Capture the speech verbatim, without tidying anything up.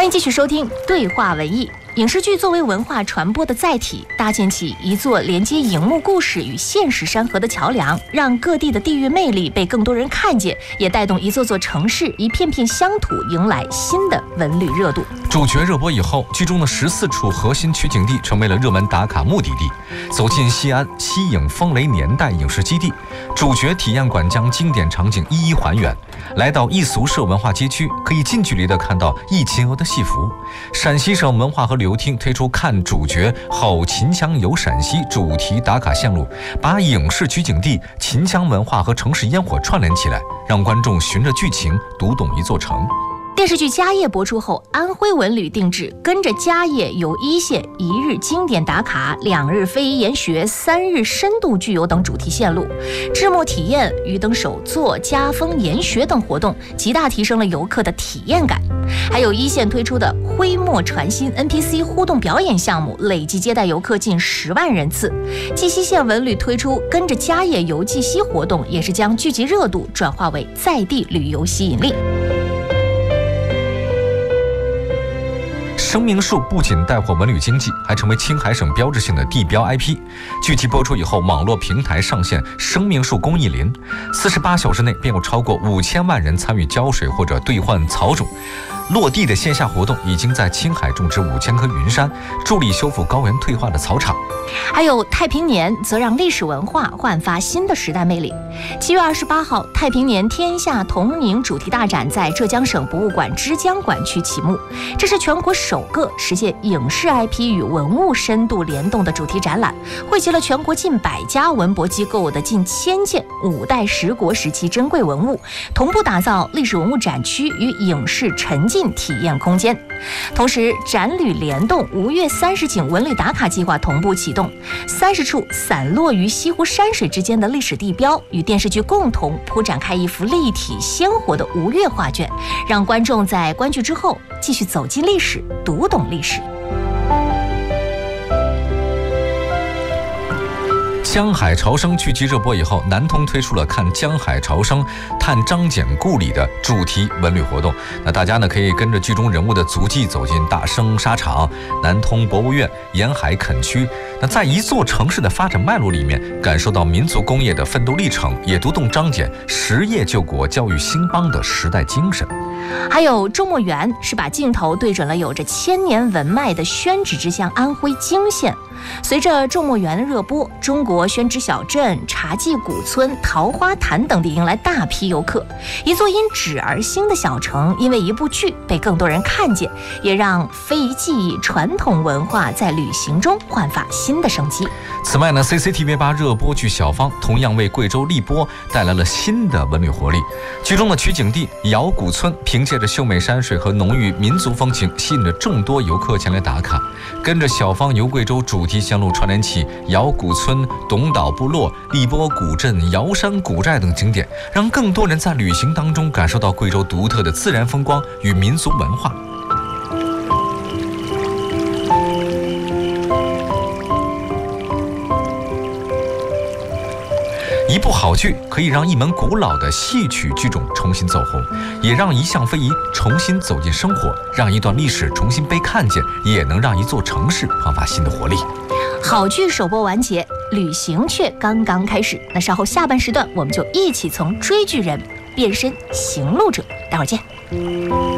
欢迎继续收听对话文艺。影视剧作为文化传播的载体，搭建起一座连接荧幕故事与现实山河的桥梁，让各地的地域魅力被更多人看见，也带动一座座城市、一片片乡土迎来新的文旅热度。 主角热播以后，剧中的十四处核心取景地成为了热门打卡目的地。走进西安西影风雷年代影视基地，主角体验馆将经典场景一一还原。来到艺俗社文化街区，可以近距离地看到忆秦娥的戏服。陕西省文化和旅游厅推出看主角后秦腔游陕西主题打卡线路，把影视取景地、秦腔文化和城市烟火串联起来，让观众循着剧情读懂一座城。 电视剧《家业》播出后，安徽文旅定制跟着家业游一线，一日经典打卡，两日非遗研学，三日深度剧游等主题线路，制幕体验、鱼灯手作、家风研学等活动，极大提升了游客的体验感。还有一线推出的徽墨传新 N P C 互动表演项目，累计接待游客近十万人次。绩溪县文旅推出跟着家业游绩溪活动，也是将剧集热度转化为在地旅游吸引力。 生命树不仅带火文旅经济，还成为青海省标志性的地标 I P。剧集播出以后，网络平台上线生命树公益林，四十八小时内便有超过五千万人参与浇水或者兑换草种。落地的线下活动已经在青海种植五千棵云杉，助力修复高原退化的草场。 还有太平年，则让历史文化焕发新的时代魅力。七月二十八号，太平年天下童影主题大展在浙江省博物馆之江馆区启幕，这是全国首个实现影视 I P 与文物深度联动的主题展览，汇集了全国近百家文博机构的近千件五代十国时期珍贵文物，同步打造历史文物展区与影视沉浸体验空间。同时，展旅联动吴越三十景文旅打卡计划同步启动，三十处散落于西湖山水之间的历史地标与电视剧共同铺展开一幅立体鲜活的吴越画卷，让观众在观剧之后继续走进历史，读懂历史。 江海潮生剧集热播以后，南通推出了看江海潮生、探张謇故里的主题文旅活动。那大家呢可以跟着剧中人物的足迹走进大生沙场、南通博物院、沿海垦区。那在一座城市的发展脉络里面，感受到民族工业的奋斗历程，也读懂张謇实业救国、教育兴邦的时代精神。 还有周末园是把镜头对准了有着千年文脉的宣纸之乡安徽泾县。随着周末园的热播，中国宣纸小镇、茶记古村、桃花潭等地迎来大批游客。一座因纸而兴的小城，因为一部剧被更多人看见，也让非遗技艺、传统文化在旅行中焕发新的生机。 此外呢 ，C C T V 八热播剧《小芳》同样为贵州荔波带来了新的文旅活力。剧中的取景地瑶古村，凭借着秀美山水和浓郁民族风情，吸引了众多游客前来打卡。跟着小芳游贵州主题线路串联起瑶古村、董岛部落、荔波古镇、瑶山古寨等景点，让更多人在旅行当中感受到贵州独特的自然风光与民族文化。一部好剧可以让一门古老的戏曲剧种重新走红，也让一项非遗重新走进生活，让一段历史重新被看见，也能让一座城市焕发新的活力。 好剧首播完结，旅行却刚刚开始。那稍后下半时段，我们就一起从追剧人变身行路者，待会儿见。